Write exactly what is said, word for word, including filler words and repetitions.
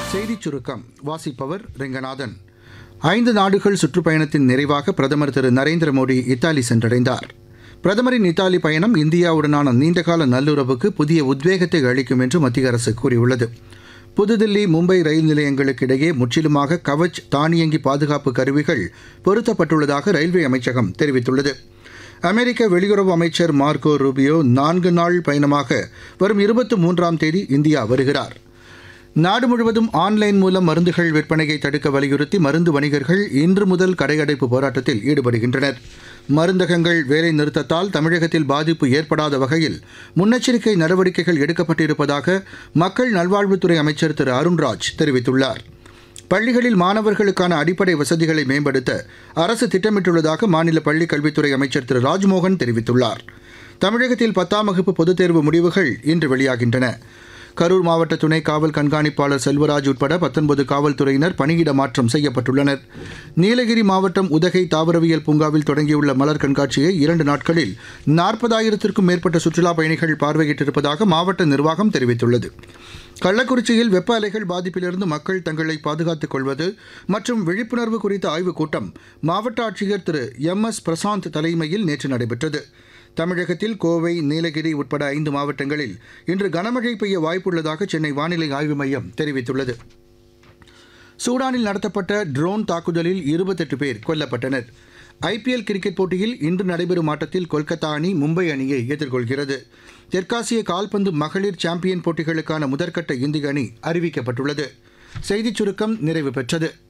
செய்திச் சுருக்கம் வாசிப்பவர் ரெங்கநாதன். ஐந்து நாடுகள் சுற்றுப்பயணத்தின் நிறைவாக பிரதமர் திரு நரேந்திர மோடி இத்தாலி சென்றடைந்தார். பிரதமரின் இத்தாலி பயணம் இந்தியாவுடனான நீண்டகால நல்லுறவுக்கு புதிய உத்வேகத்தை அளிக்கும் என்று மத்திய அரசு கூறியுள்ளது. புதுதில்லி மும்பை ரயில் நிலையங்களுக்கு இடையே முற்றிலுமாக கவச் தானியங்கி பாதுகாப்பு கருவிகள் பொருத்தப்பட்டுள்ளதாக ரயில்வே அமைச்சகம் தெரிவித்துள்ளது. அமெரிக்க வெளியுறவு அமைச்சர் மார்க்கோ ரூபியோ நான்கு நாள் பயணமாக வரும் இருபத்தி மூன்றாம் தேதி இந்தியா வருகிறார். நாடு முழுவதும் ஆன்லைன் மூலம் மருந்துகள் விற்பனையை தடுக்க வலியுறுத்தி மருந்து வணிகர்கள் இன்று முதல் கடையடைப்பு போராட்டத்தில் ஈடுபடுகின்றனர். மருந்தகங்கள் வேலை நிறுத்தத்தால் தமிழகத்தில் பாதிப்பு ஏற்படாத வகையில் முன்னெச்சரிக்கை நடவடிக்கைகள் எடுக்கப்பட்டிருப்பதாக மக்கள் நல்வாழ்வுத்துறை அமைச்சர் திரு அருண்ராஜ் தெரிவித்துள்ளார். பள்ளிகளில் மாணவர்களுக்கான அடிப்படை வசதிகளை மேம்படுத்த அரசு திட்டமிட்டுள்ளதாக மாநில பள்ளிக் கல்வித்துறை அமைச்சர் திரு ராஜ்மோகன் தெரிவித்துள்ளார். தமிழகத்தில் பத்தாம் வகுப்பு பொதுத் தேர்வு முடிவுகள் இன்று வெளியாகின்றன. கரூர் மாவட்ட துணை காவல் கண்காணிப்பாளர் செல்வராஜ் உட்பட பத்தொன்பது காவல்துறையினர் பணியிட மாற்றம் செய்யப்பட்டுள்ளனர். நீலகிரி மாவட்டம் உதகை தாவரவியல் பூங்காவில் தொடங்கியுள்ள மலர் கண்காட்சியை இரண்டு நாட்களில் நாற்பதாயிரத்திற்கும் மேற்பட்ட சுற்றுலாப் பயணிகள் பார்வையிட்டிருப்பதாக மாவட்ட நிர்வாகம் தெரிவித்துள்ளது. கள்ளக்குறிச்சியில் வெப்ப அலைகள் பாதிப்பிலிருந்து மக்கள் தங்களை பாதுகாத்துக் கொள்வது மற்றும் விழிப்புணர்வு குறித்த ஆய்வுக் கூட்டம் மாவட்ட ஆட்சியர் திரு எம் எஸ் பிரசாந்த் தலைமையில் நேற்று நடைபெற்றது. தமிழகத்தில் கோவை, நீலகிரி உட்பட ஐந்து மாவட்டங்களில் இன்று கனமழை பெய்ய வாய்ப்புள்ளதாக சென்னை வானிலை ஆய்வு மையம் தெரிவித்துள்ளது. சூடானில் நடத்தப்பட்ட ட்ரோன் தாக்குதலில் இருபத்தெட்டு பேர் கொல்லப்பட்டனர். ஐபிஎல் கிரிக்கெட் போட்டியில் இன்று நடைபெறும் ஆட்டத்தில் கொல்கத்தா அணி மும்பை அணியை எதிர்கொள்கிறது. தெற்காசிய கால்பந்து மகளிர் சாம்பியன் போட்டிகளுக்கான முதற்கட்ட இந்திய அணி அறிவிக்கப்பட்டுள்ளது. செய்திச் சுருக்கம் நிறைவு பெற்றது.